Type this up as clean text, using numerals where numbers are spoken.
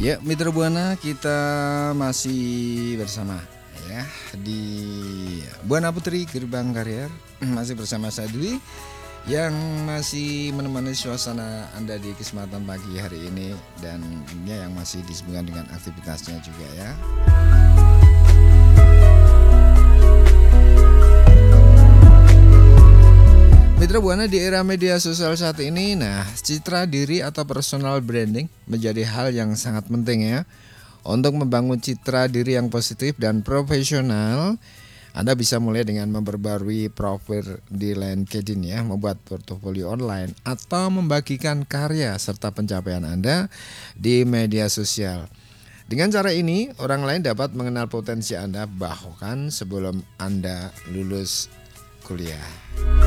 Ya, Mitra Buana, kita masih bersama ya di Buana Putri Gerbang Karier. Masih bersama saya Dwi yang masih menemani suasana Anda di kesempatan pagi hari ini, dan tentunya yang masih disibukkan dengan aktivitasnya juga ya. Mitra Buana, di era media sosial saat ini, citra diri atau personal branding menjadi hal yang sangat penting ya. Untuk membangun citra diri yang positif dan profesional, Anda bisa mulai dengan memperbarui profil di LinkedIn ya, membuat portofolio online, atau membagikan karya serta pencapaian Anda di media sosial. Dengan cara ini, orang lain dapat mengenal potensi Anda bahkan sebelum Anda lulus kuliah.